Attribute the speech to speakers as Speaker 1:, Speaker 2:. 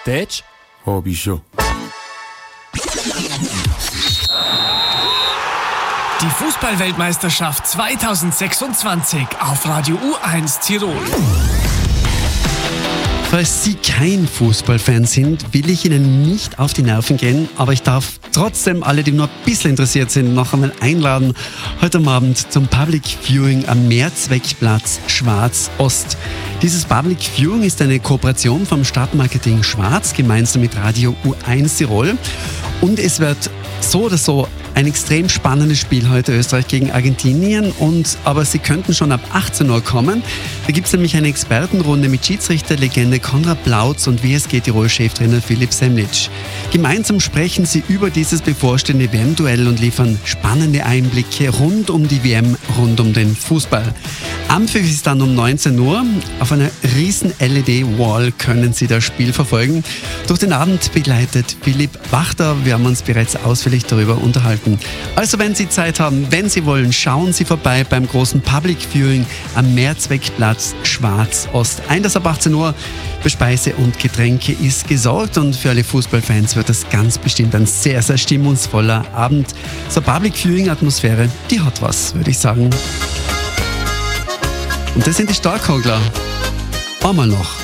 Speaker 1: Deutsch?
Speaker 2: Hab ich schon.
Speaker 3: Die Fußball-Weltmeisterschaft 2026 auf Radio U1 Tirol.
Speaker 4: Falls Sie kein Fußballfan sind, will ich Ihnen nicht auf die Nerven gehen, aber ich darf trotzdem alle, die nur ein bisschen interessiert sind, noch einmal einladen, heute Abend zum Public Viewing am Mehrzweckplatz Schwarz-Ost. Dieses Public Viewing ist eine Kooperation vom Stadtmarketing Schwarz gemeinsam mit Radio U1 Tirol und es wird so oder so ein extrem spannendes Spiel heute, Österreich gegen Argentinien. Aber Sie könnten schon ab 18 Uhr kommen. Da gibt es nämlich eine Expertenrunde mit Schiedsrichterlegende Konrad Plautz und WSG Tirol-Cheftrainer Philipp Semlitsch. Gemeinsam sprechen sie über dieses bevorstehende WM-Duell und liefern spannende Einblicke rund um die WM, rund um den Fußball. Anpfiff ist dann um 19 Uhr. Auf einer riesen LED-Wall können Sie das Spiel verfolgen. Durch den Abend begleitet Philipp Wachter. Wir haben uns bereits ausführlich darüber unterhalten. Also wenn Sie Zeit haben, wenn Sie wollen, schauen Sie vorbei beim großen Public Viewing am Mehrzweckplatz Schwarz-Ost. Einlass ab 18 Uhr. Für Speise und Getränke ist gesorgt und für alle Fußballfans wird das ganz bestimmt ein sehr, sehr stimmungsvoller Abend. So Public Viewing-Atmosphäre, die hat was, würde ich sagen. Und das sind die Starkhogler. Einmal noch.